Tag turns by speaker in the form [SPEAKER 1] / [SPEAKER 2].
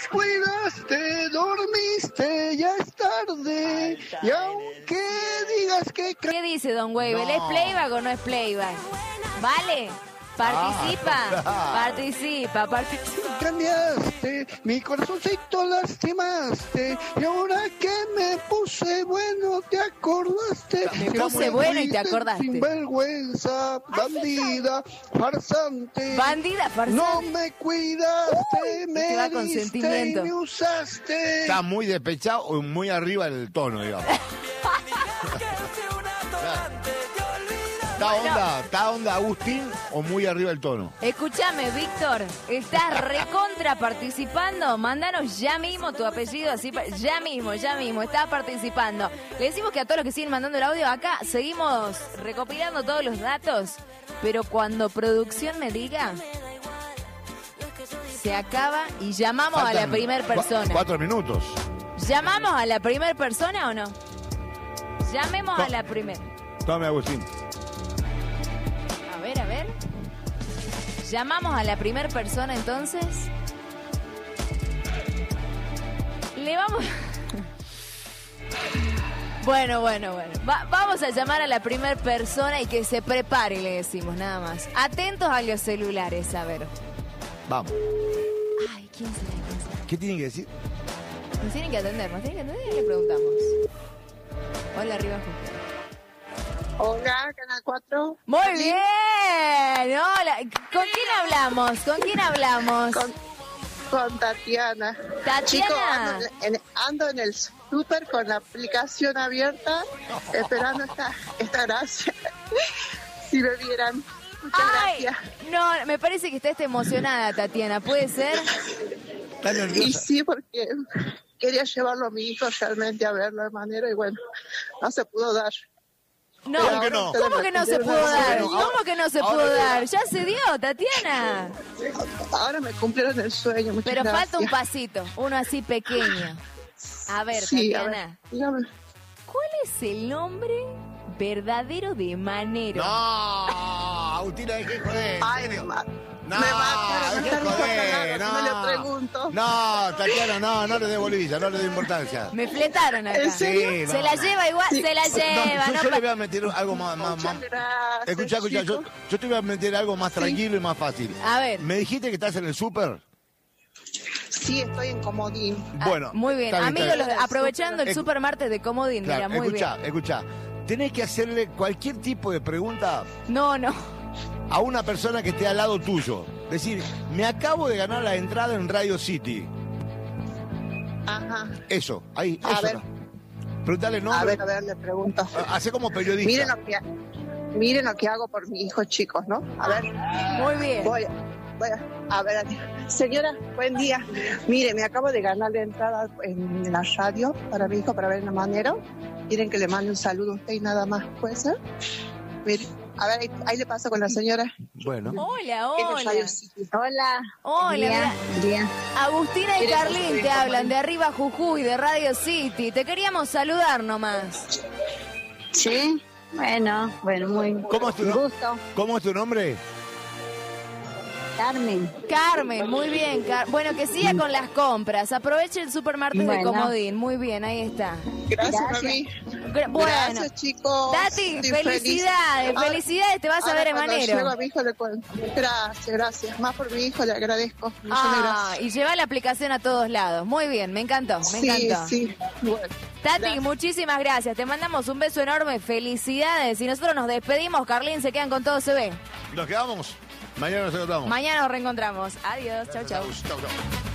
[SPEAKER 1] descuidaste, dormiste, ya es tarde. Y aunque digas que...
[SPEAKER 2] ¿Qué dice Don Weibel? ¿Es playback o no es playback? ¿Vale? Participa, participa.
[SPEAKER 1] Cambiaste, mi corazoncito lastimaste. Y ahora que me puse bueno, te acordaste.
[SPEAKER 2] Me puse bueno y te acordaste.
[SPEAKER 1] Sinvergüenza, bandida, farsante.
[SPEAKER 2] Bandida, farsante.
[SPEAKER 1] No me cuidaste, me
[SPEAKER 2] va
[SPEAKER 1] diste
[SPEAKER 2] con sentimiento.
[SPEAKER 1] y me usaste.
[SPEAKER 3] Está muy despechado o muy arriba del tono, digamos. ¿Está onda Agustín o muy arriba del tono?
[SPEAKER 2] Escúchame, Víctor, estás recontra participando. Mándanos ya mismo tu apellido, así ya mismo, estás participando. Le decimos que a todos los que siguen mandando el audio acá, seguimos recopilando todos los datos, pero cuando producción me diga, se acaba y llamamos a la primer persona.
[SPEAKER 3] 4 minutos.
[SPEAKER 2] ¿Llamamos a la primer persona o no? Llamemos a la primera.
[SPEAKER 3] Tome, Agustín.
[SPEAKER 2] A ver. Llamamos a la primer persona entonces. Le vamos... Bueno. Vamos a llamar a la primer persona y que se prepare, le decimos, nada más. Atentos a los celulares, a ver.
[SPEAKER 3] Vamos.
[SPEAKER 2] Ay, ¿quién será?
[SPEAKER 3] ¿Qué tienen que decir?
[SPEAKER 2] Nos tienen que atender y le preguntamos. Hola, arriba, Justo.
[SPEAKER 4] Hola, Canal 4.
[SPEAKER 2] Muy bien. Hola. ¿Con quién hablamos?
[SPEAKER 4] Con Tatiana.
[SPEAKER 2] Tatiana.
[SPEAKER 4] Chicos, ando en el súper con la aplicación abierta, esperando esta gracia. Si me vieran. Muchas gracias.
[SPEAKER 2] No, me parece que está emocionada, Tatiana. ¿Puede ser?
[SPEAKER 3] Está nerviosa.
[SPEAKER 4] Y sí, porque quería llevarlo a mi hijo realmente a verlo de manera y bueno, no se pudo dar.
[SPEAKER 2] No,
[SPEAKER 3] ¿Cómo que no?
[SPEAKER 2] ¿Cómo que no se pudo dar? ¿Cómo que no se pudo dar? Ya se dio, Tatiana.
[SPEAKER 4] Ahora me cumplieron el sueño, muchas
[SPEAKER 2] Pero
[SPEAKER 4] gracias.
[SPEAKER 2] falta un pasito, uno así pequeño. A ver,
[SPEAKER 4] Sí,
[SPEAKER 2] Tatiana.
[SPEAKER 4] a ver, dígame.
[SPEAKER 2] ¿Cuál es el nombre verdadero de Manero?
[SPEAKER 3] No, Agustina, dejé joder.
[SPEAKER 4] Ay,
[SPEAKER 3] ¿en serio?
[SPEAKER 4] me mataron,
[SPEAKER 3] dejé joder,
[SPEAKER 4] no me lo pregunto.
[SPEAKER 3] No, Tatiana, no le dé bolilla, no le dé importancia.
[SPEAKER 2] Me fletaron acá.
[SPEAKER 4] ¿En serio?
[SPEAKER 3] Sí,
[SPEAKER 2] Se la lleva igual, se la lleva.
[SPEAKER 3] Yo le voy a meter algo más.
[SPEAKER 4] Muchas gracias,
[SPEAKER 3] Escucha,
[SPEAKER 4] chicos.
[SPEAKER 3] yo te voy a meter algo más tranquilo y más fácil.
[SPEAKER 2] A ver.
[SPEAKER 3] ¿Me dijiste que estás en el súper?
[SPEAKER 4] Sí, estoy en Comodín.
[SPEAKER 3] Bueno.
[SPEAKER 2] Muy bien,
[SPEAKER 3] está
[SPEAKER 2] amigos,
[SPEAKER 3] está bien.
[SPEAKER 2] aprovechando el supermartes de Comodín,
[SPEAKER 3] Claro,
[SPEAKER 2] mira, muy bien.
[SPEAKER 3] escucha. Tenés que hacerle cualquier tipo de pregunta
[SPEAKER 2] No.
[SPEAKER 3] a una persona que esté al lado tuyo. Decir, me acabo de ganar la entrada en Radio City.
[SPEAKER 4] Ajá.
[SPEAKER 3] Eso, ahí,
[SPEAKER 4] A
[SPEAKER 3] eso.
[SPEAKER 4] ver.
[SPEAKER 3] Preguntale, no.
[SPEAKER 4] A ver, le pregunto.
[SPEAKER 3] Hace como periodista.
[SPEAKER 4] Miren lo que hago por mi hijo, chicos, ¿no? A ver.
[SPEAKER 2] Muy bien.
[SPEAKER 4] Voy a ver. Señora, buen día. Mire, me acabo de ganar la entrada en la radio para mi hijo, para ver el Manero. Quieren que le mande un saludo a usted y nada más, ¿puede ser? Mire, a ver, ahí le paso con la señora.
[SPEAKER 3] Bueno.
[SPEAKER 2] Hola.
[SPEAKER 5] Hola. Día.
[SPEAKER 2] Agustina y
[SPEAKER 4] Mire,
[SPEAKER 2] Carlín
[SPEAKER 4] soy
[SPEAKER 2] te
[SPEAKER 4] Juan.
[SPEAKER 2] hablan de Arriba Jujuy, de Radio City. Te queríamos saludar nomás.
[SPEAKER 5] Sí. Bueno, muy
[SPEAKER 3] ¿Cómo es tu
[SPEAKER 5] gusto.
[SPEAKER 3] ¿Cómo es tu nombre?
[SPEAKER 2] Carmen, muy bien. Bueno, que siga con las compras. Aproveche el supermartes de
[SPEAKER 5] Bueno.
[SPEAKER 2] Comodín. Muy bien, ahí está.
[SPEAKER 4] Gracias, mami.
[SPEAKER 2] Bueno,
[SPEAKER 4] Gracias, chicos.
[SPEAKER 2] Tati,
[SPEAKER 4] Estoy
[SPEAKER 2] felicidades,
[SPEAKER 4] feliz.
[SPEAKER 2] felicidades. Te vas a
[SPEAKER 4] Ahora,
[SPEAKER 2] ver en
[SPEAKER 4] cuando
[SPEAKER 2] Manero.
[SPEAKER 4] llego a mi hijo le cuento. Gracias. Más por mi hijo le agradezco. Muchas gracias.
[SPEAKER 2] Y lleva la aplicación a todos lados. Muy bien, me encantó.
[SPEAKER 4] Sí. Bueno.
[SPEAKER 2] Tati,
[SPEAKER 4] Gracias.
[SPEAKER 2] muchísimas gracias. Te mandamos un beso enorme. Felicidades. Y nosotros nos despedimos. Carlín, se quedan con todo se ve.
[SPEAKER 3] ¿Nos quedamos? Mañana nos encontramos.
[SPEAKER 2] Mañana nos reencontramos. Adiós. Chau.
[SPEAKER 3] Chau.